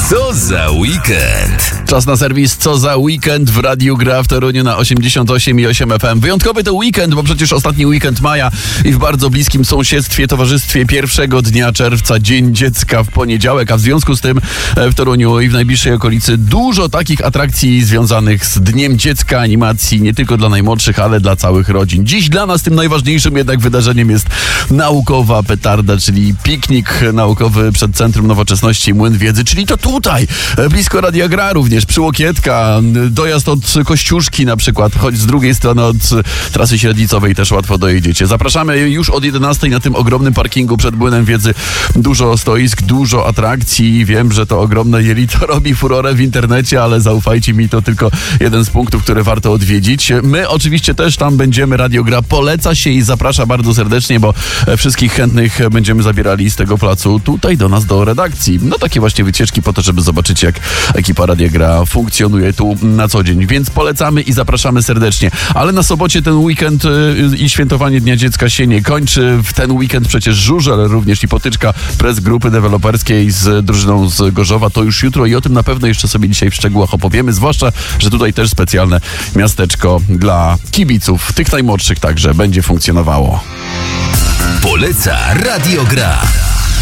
Co za weekend? Czas na serwis Co za weekend w Radiu Gra w Toruniu na 88,8 FM. Wyjątkowy to weekend, bo przecież ostatni weekend maja i w bardzo bliskim sąsiedztwie, towarzystwie pierwszego dnia czerwca, Dzień Dziecka w poniedziałek, a w związku z tym w Toruniu i w najbliższej okolicy dużo takich atrakcji związanych z Dniem Dziecka, animacji nie tylko dla najmłodszych, ale dla całych rodzin. Dziś dla nas tym najważniejszym jednak wydarzeniem jest naukowa petarda, czyli piknik naukowy przed Centrum Nowoczesności Młyn Wiedzy, czyli to tutaj, blisko Radia Gra również, przy Łokietka, dojazd od Kościuszki na przykład, choć z drugiej strony od trasy średnicowej też łatwo dojedziecie. Zapraszamy już od 11 na tym ogromnym parkingu przed Młynem Wiedzy. Dużo stoisk, dużo atrakcji. Wiem, że to ogromne jelito robi furorę w internecie, ale zaufajcie mi, to tylko jeden z punktów, które warto odwiedzić. My oczywiście też tam będziemy. Radio Gra poleca się i zaprasza bardzo serdecznie, bo wszystkich chętnych będziemy zabierali z tego placu tutaj do nas, do redakcji. No takie właśnie wycieczki po to, żeby zobaczyć, jak ekipa Radia Gra funkcjonuje tu na co dzień. Więc polecamy i zapraszamy serdecznie. Ale na sobocie ten weekend i świętowanie Dnia Dziecka się nie kończy. W ten weekend przecież żużel, również i potyczka press grupy deweloperskiej z drużyną z Gorzowa. To już jutro i o tym na pewno jeszcze sobie dzisiaj w szczegółach opowiemy. Zwłaszcza, że tutaj też specjalne miasteczko dla kibiców, tych najmłodszych także będzie funkcjonowało. Poleca Radio Gra.